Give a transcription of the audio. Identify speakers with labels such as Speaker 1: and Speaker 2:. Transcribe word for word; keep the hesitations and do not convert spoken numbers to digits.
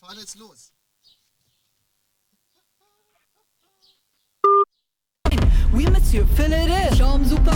Speaker 1: fahren jetzt los.
Speaker 2: Oui, monsieur, fill it in. Charme super